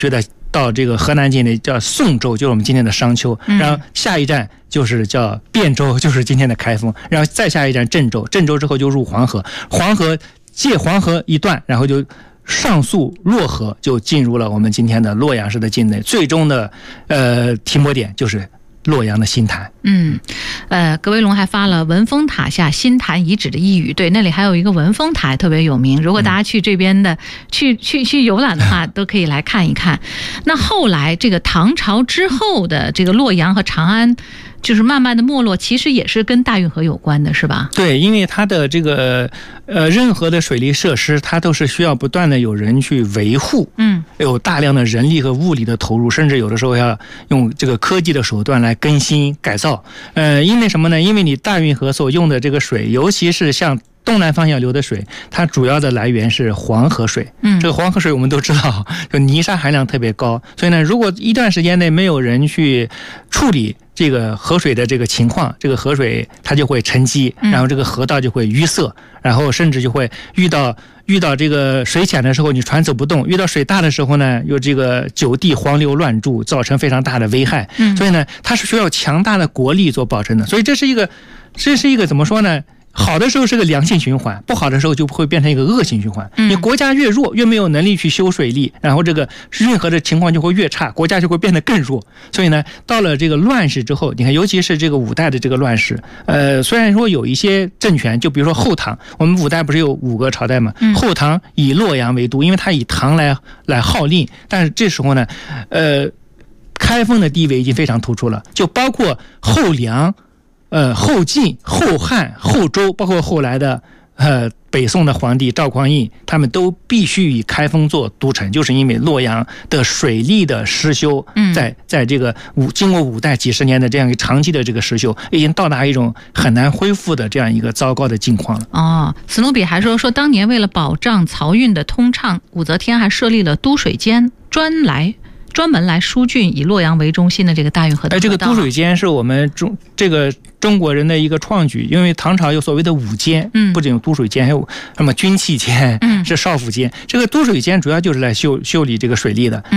觉得到这个河南境内叫宋州，就是我们今天的商丘，然后下一站就是叫汴州，就是今天的开封，然后再下一站郑州，郑州之后就入黄河，借黄河一段，然后就上溯洛河，就进入了我们今天的洛阳市的境内，最终的停泊点就是洛阳的新潭。 葛威龙还发了文峰塔下新潭遗址的一语，对，那里还有一个文峰塔特别有名，如果大家去这边的去游览的话，都可以来看一看。那后来这个唐朝之后的这个洛阳和长安就是慢慢的没落，其实也是跟大运河有关的，是吧？ 对，因为它的这个任何的水利设施，它都是需要不断的有人去维护，有大量的人力和物力的投入，甚至有的时候要用这个科技的手段来更新改造。因为什么呢？因为你大运河所用的这个水，尤其是像东南方向流的水，它主要的来源是黄河水。这个黄河水我们都知道，就泥沙含量特别高，所以呢，如果一段时间内没有人去处理这个河水的这个情况，这个河水它就会沉积，然后这个河道就会淤塞，然后甚至就会遇到这个水浅的时候，你船走不动；遇到水大的时候呢，有这个九地黄流乱注，造成非常大的危害。所以呢，它是需要强大的国力做保证的。所以这是一个怎么说呢？好的时候是个良性循环，不好的时候就会变成一个恶性循环。你国家越弱，越没有能力去修水利，然后这个运河的情况就会越差，国家就会变得更弱。所以呢，到了这个乱世之后，你看，尤其是这个五代的这个乱世，虽然说有一些政权，就比如说后唐，我们五代不是有5个朝代吗？后唐以洛阳为都，因为它以唐来号令，但是这时候呢，开封的地位已经非常突出了，就包括后梁。后晋、后汉、后周，包括后来的北宋的皇帝赵匡胤，他们都必须以开封做都城，就是因为洛阳的水利的失修，在这个经过5代几十年的这样一个长期的这个失修，已经到达一种很难恢复的这样一个糟糕的境况了。 史努比还说当年为了保障漕运的通畅，武则天还设立了都水监，专门来疏浚以洛阳为中心的这个大运河的河道。 这个都水监是我们中国人的一个创举，因为唐朝有所谓的5监，不仅有都水监，还有什么军器监，是少府监。这个都水监主要就是来修理这个水利的。